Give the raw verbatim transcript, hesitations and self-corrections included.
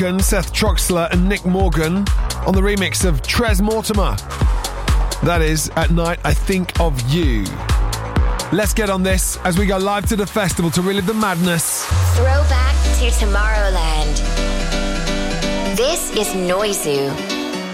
Seth Troxler and Nick Morgan on the remix of Tres Mortimer. That is At Night I Think of You. Let's get on this as we go live to the festival to relive the madness. Throwback to Tomorrowland. This is Noizu.